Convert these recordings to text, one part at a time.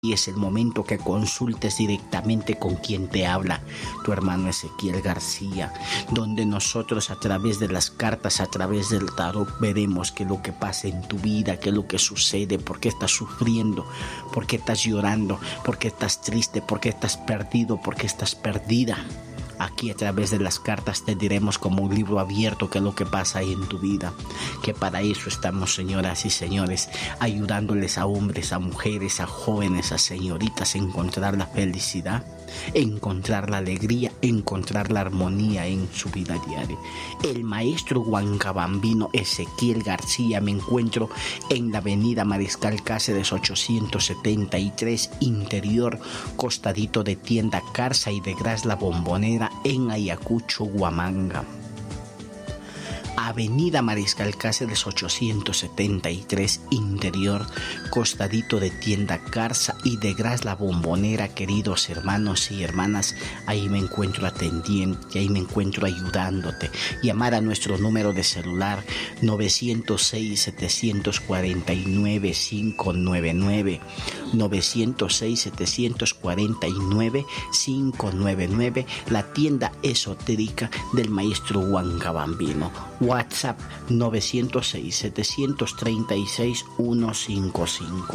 Y es el momento que consultes directamente con quien te habla, tu hermano Ezequiel García, donde nosotros a través de las cartas, a través del tarot, veremos qué es lo que pasa en tu vida, qué es lo que sucede, por qué estás sufriendo, por qué estás llorando, por qué estás triste, por qué estás perdido, por qué estás perdida. Aquí a través de las cartas te diremos como un libro abierto qué es lo que pasa ahí en tu vida, que para eso estamos, señoras y señores, ayudándoles a hombres, a mujeres, a jóvenes, a señoritas a encontrar la felicidad, encontrar la alegría, encontrar la armonía en su vida diaria. El maestro huancabambino Ezequiel García, me encuentro en la avenida Mariscal Cáceres 873, interior, costadito de tienda Carsa y detrás la Bombonera, en Ayacucho, Huamanga. Avenida Mariscal Cáceres 873, interior, costadito de tienda Carsa y detrás la Bombonera, queridos hermanos y hermanas. Ahí me encuentro atendiendo y ahí me encuentro ayudándote. Llamar a nuestro número de celular 906-749-599, 906-749-599, la tienda esotérica del maestro Huancabambino. WhatsApp 906-736-155,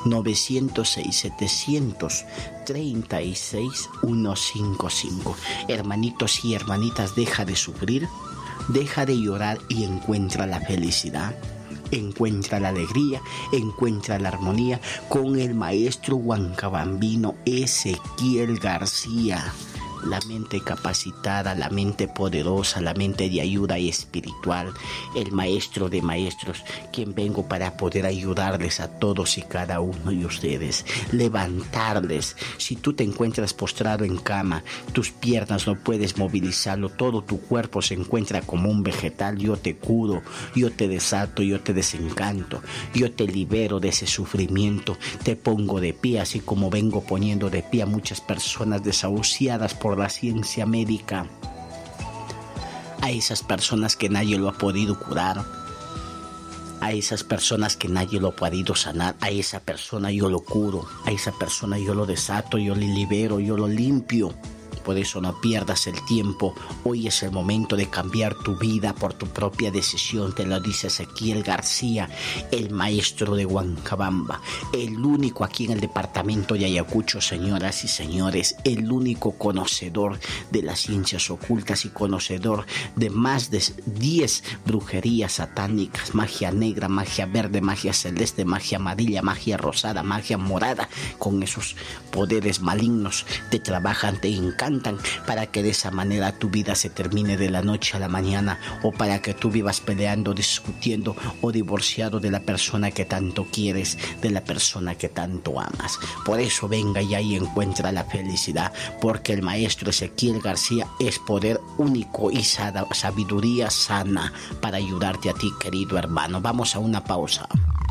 906-736-155. Hermanitos y hermanitas, deja de sufrir, deja de llorar y encuentra la felicidad. Encuentra la alegría, encuentra la armonía con el maestro huancabambino Ezequiel García. La mente capacitada, la mente poderosa, la mente de ayuda espiritual, el maestro de maestros, quien vengo para poder ayudarles a todos y cada uno de ustedes, levantarles. Si tú te encuentras postrado en cama, tus piernas no puedes movilizarlo, todo tu cuerpo se encuentra como un vegetal, yo te curo, yo te desato, yo te desencanto, yo te libero de ese sufrimiento, te pongo de pie, así como vengo poniendo de pie a muchas personas desahuciadas por la ciencia médica, a esas personas que nadie lo ha podido curar, a esas personas que nadie lo ha podido sanar. A esa persona yo lo curo, a esa persona yo lo desato, yo le libero, yo lo limpio. Por eso no pierdas el tiempo. Hoy es el momento de cambiar tu vida por tu propia decisión. Te lo dice Ezequiel García, el maestro de Huancabamba, el único aquí en el departamento de Ayacucho, señoras y señores, el único conocedor de las ciencias ocultas y conocedor de más de 10 brujerías satánicas, magia negra, magia verde, magia celeste, magia amarilla, magia rosada, magia morada. Con esos poderes malignos te trabajan, te encantan, para que de esa manera tu vida se termine de la noche a la mañana, o para que tú vivas peleando, discutiendo o divorciado de la persona que tanto quieres, de la persona que tanto amas. Por eso venga ya y encuentra la felicidad, porque el maestro Ezequiel García es poder único y sabiduría sana para ayudarte a ti, querido hermano. Vamos a una pausa.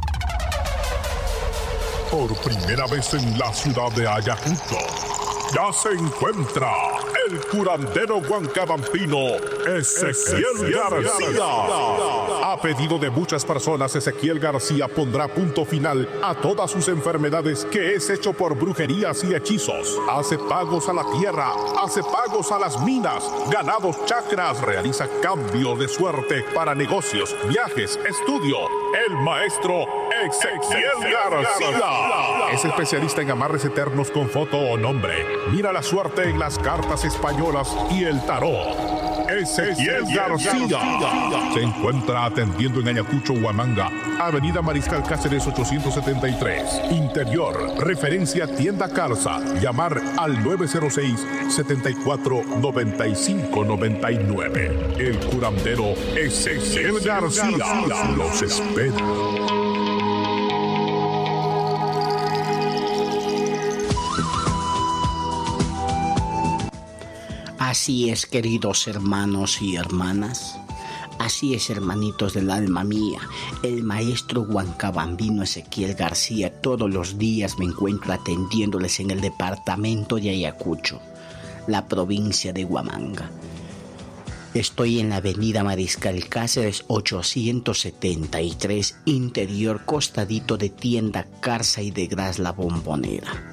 Por primera vez en la ciudad de Ayacucho, ya se encuentra el curandero huancabambino Ezequiel García. A pedido de muchas personas, Ezequiel García pondrá punto final a todas sus enfermedades, que es hecho por brujerías y hechizos. Hace pagos a la tierra, hace pagos a las minas, ganados, chakras, realiza cambios de suerte para negocios, viajes, estudio. El maestro Ezequiel García es especialista en amarres eternos con foto o nombre. Mira la suerte en las cartas españolas y el tarot. Ezequiel García se encuentra atendiendo en Ayacucho, Huamanga, Avenida Mariscal Cáceres 873, interior, referencia tienda Carsa. Llamar al 906-749599. El curandero Ezequiel García los espera. Así es, queridos hermanos y hermanas. Así es, hermanitos del alma mía. El maestro huancabambino Ezequiel García todos los días me encuentro atendiéndoles en el departamento de Ayacucho, la provincia de Huamanga. Estoy en la avenida Mariscal Cáceres 873, interior costadito de tienda Carza y de Gras La Bombonera.